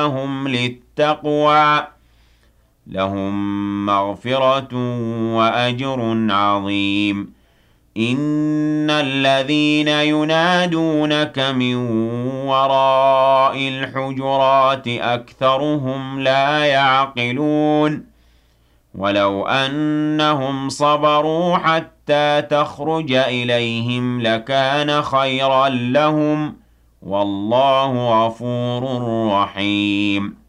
وهداهم للتقوى لهم مغفرة وأجر عظيم إن الذين ينادونك من وراء الحجرات أكثرهم لا يعقلون ولو أنهم صبروا حتى تخرج إليهم لكان خيرا لهم والله غفور رحيم